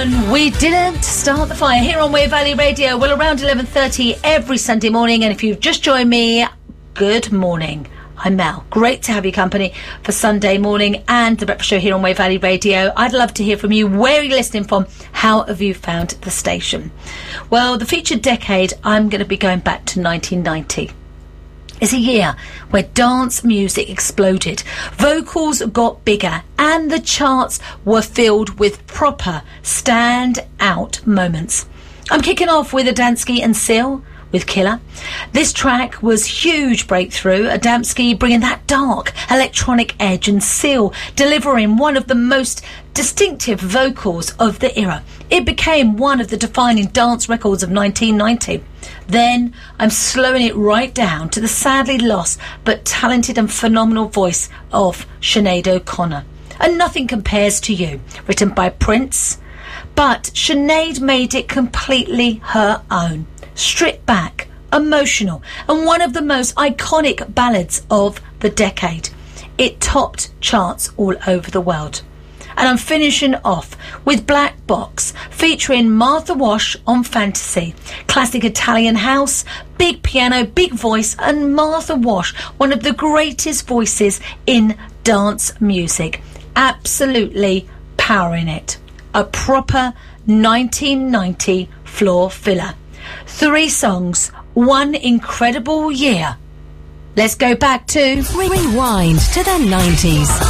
alone. We didn't start the fire here on Wear Valley Radio. Well, around 11:30 every Sunday morning. And if you've just joined me, good morning. I'm Mel. Great to have your company for Sunday morning and the breakfast show here on Wear Valley Radio. I'd love to hear from you. Where are you listening from? How have you found the station? Well, the featured decade, I'm going to be going back to 1990. It's a year where dance music exploded, vocals got bigger, and the charts were filled with proper stand-out moments. I'm kicking off with Adamski and Seal with Killer. This track was huge breakthrough, Adamski bringing that dark electronic edge and Seal delivering one of the most distinctive vocals of the era. It became one of the defining dance records of 1990. Then I'm slowing it right down to the sadly lost but talented and phenomenal voice of Sinead O'Connor. And Nothing Compares to You, written by Prince, but Sinead made it completely her own. Stripped back, emotional, and one of the most iconic ballads of the decade. It topped charts all over the world. And I'm finishing off with Black Box, featuring Martha Wash on Fantasy. Classic Italian house, big piano, big voice, and Martha Wash, one of the greatest voices in dance music. Absolutely powering it. A proper 1990 floor filler. 3 songs, one incredible year. Let's go back to Rewind to the 90s.